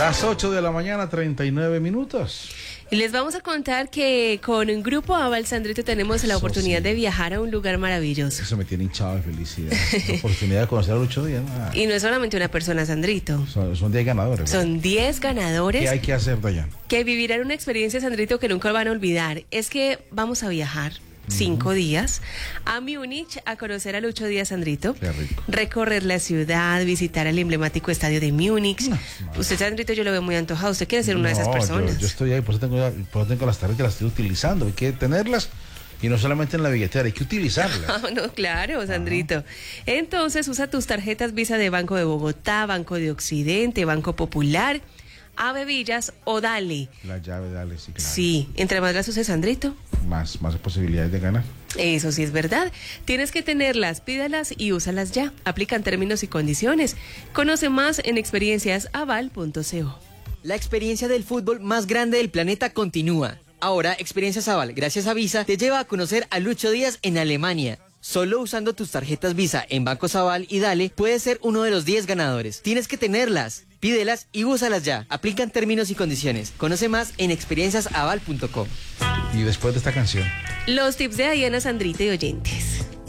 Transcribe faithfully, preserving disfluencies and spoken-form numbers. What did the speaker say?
Las ocho de la mañana, treinta y nueve minutos. Y les vamos a contar que con un Grupo Aval, Sandrito, tenemos la Eso oportunidad sí. de viajar a un lugar maravilloso. Eso me tiene hinchado de felicidad. La oportunidad de conocer a Lucho Díaz. Ah, Y no es solamente una persona, Sandrito. son, son diez ganadores. ¿verdad? Son diez ganadores ¿Qué hay que hacer, Dayan? que vivirán una experiencia, Sandrito, que nunca van a olvidar. Es que vamos a viajar cinco días a Múnich a conocer a Lucho Díaz, Sandrito. Qué rico. Recorrer la ciudad, visitar el emblemático estadio de Múnich. No, Usted, Sandrito, yo lo veo muy antojado. Usted quiere ser una de esas No, personas. Yo, yo estoy ahí, por eso, tengo, por eso tengo las tarjetas, las estoy utilizando. Hay que tenerlas y no solamente en la billetera, hay que utilizarlas. Ah, no, claro, Sandrito. Entonces usa tus tarjetas Visa de Banco de Bogotá, Banco de Occidente, Banco Popular, Ave Villas o Dale. La llave, dale, sí, claro. Sí, entre más las uses, Sandrito. Más, más posibilidades de ganar. Eso sí es verdad. Tienes que tenerlas, pídalas y úsalas ya. Aplican términos y condiciones. Conoce más en experiencias aval punto co. La experiencia del fútbol más grande del planeta continúa. Ahora, Experiencias Aval, gracias a Visa, te lleva a conocer a Lucho Díaz en Alemania. Solo usando tus tarjetas Visa en Bancos Aval y Dale, puedes ser uno de los diez ganadores. Tienes que tenerlas, pídelas y úsalas ya. Aplican términos y condiciones. Conoce más en experiencias aval punto com. Y después de esta canción. Los tips de Diana, Sandrita y oyentes.